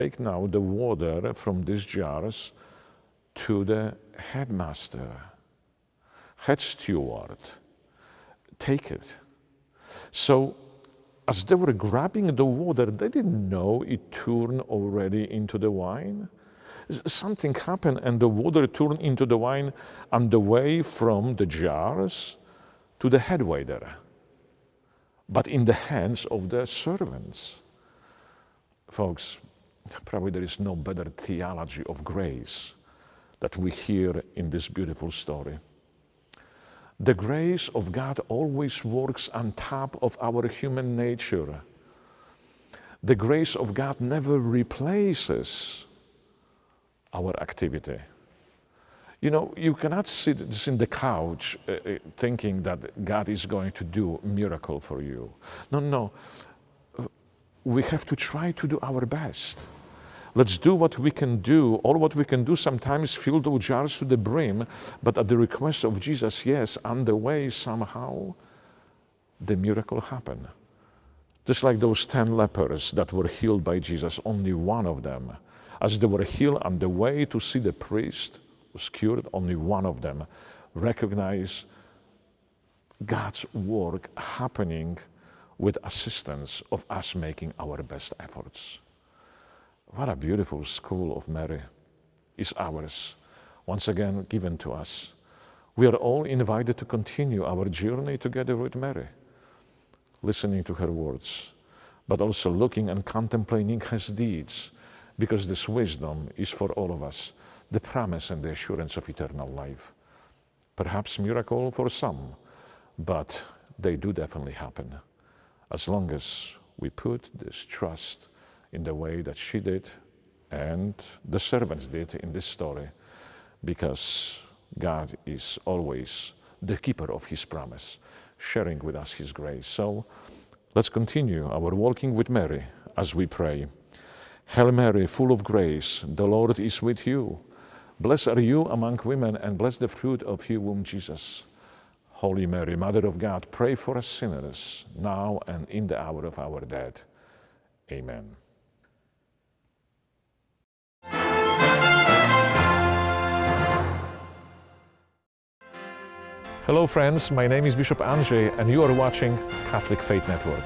Take now the water from these jars to the headmaster, head steward. Take it. So as they were grabbing the water, they didn't know it turned already into the wine. Something happened and the water turned into the wine on the way from the jars to the head waiter, but in the hands of the servants. Folks, probably there is no better theology of grace that we hear in this beautiful story. The grace of God always works on top of our human nature. The grace of God never replaces our activity. You know, you cannot sit just in the couch thinking that God is going to do a miracle for you. No. We have to try to do our best. Let's do what we can do. All what we can do sometimes fill those jars to the brim, but at the request of Jesus, yes, on the way somehow the miracle happened. Just like those 10 lepers that were healed by Jesus, only one of them, as they were healed on the way to see the priest was cured, only one of them recognized God's work happening with assistance of us making our best efforts. What a beautiful school of Mary is ours, once again given to us. We are all invited to continue our journey together with Mary, listening to her words, but also looking and contemplating her deeds, because this wisdom is for all of us, the promise and the assurance of eternal life. Perhaps miracle for some, but they do definitely happen, as long as we put this trust in the way that she did and the servants did in this story, because God is always the keeper of his promise, sharing with us his grace. So let's continue our walking with Mary as we pray. Hail Mary, full of grace, the Lord is with you. Blessed are you among women, and blessed the fruit of your womb, Jesus. Holy Mary, Mother of God, pray for us sinners, now and in the hour of our death. Amen. Hello friends, my name is Bishop Andrzej and you are watching Catholic Faith Network.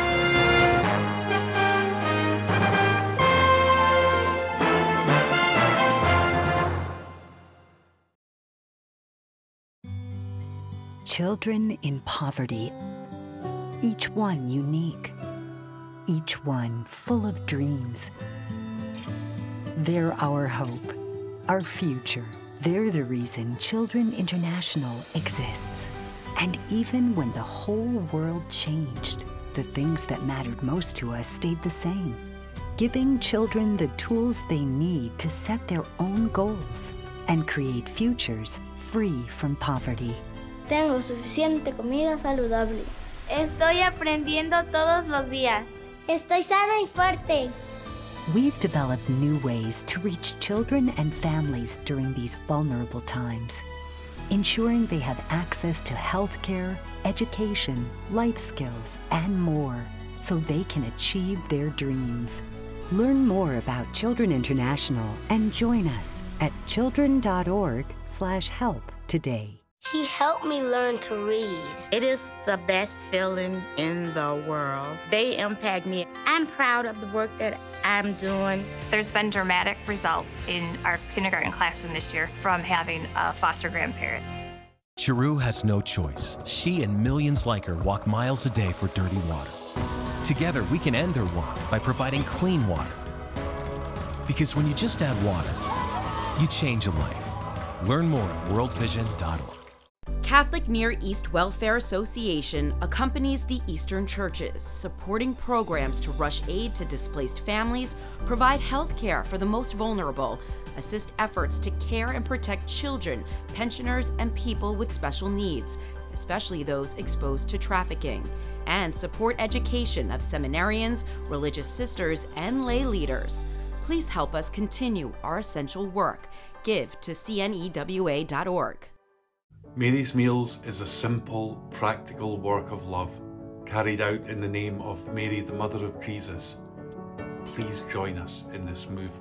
Children in poverty, each one unique, each one full of dreams. They're our hope, our future. They're the reason Children International exists. And even when the whole world changed, the things that mattered most to us stayed the same. Giving children the tools they need to set their own goals and create futures free from poverty. Tengo suficiente comida saludable. Estoy aprendiendo todos los días. Estoy sana y fuerte. We've developed new ways to reach children and families during these vulnerable times, ensuring they have access to healthcare, education, life skills, and more, so they can achieve their dreams. Learn more about Children International and join us at children.org/help today. He helped me learn to read. It is the best feeling in the world. They impact me. I'm proud of the work that I'm doing. There's been dramatic results in our kindergarten classroom this year from having a foster grandparent. Chiru has no choice. She and millions like her walk miles a day for dirty water. Together, we can end their walk by providing clean water. Because when you just add water, you change a life. Learn more at worldvision.org. Catholic Near East Welfare Association accompanies the Eastern churches, supporting programs to rush aid to displaced families, provide health care for the most vulnerable, assist efforts to care and protect children, pensioners, and people with special needs, especially those exposed to trafficking, and support education of seminarians, religious sisters, and lay leaders. Please help us continue our essential work. Give to cnewa.org. Mary's Meals is a simple, practical work of love carried out in the name of Mary, the Mother of Jesus. please join us in this movement.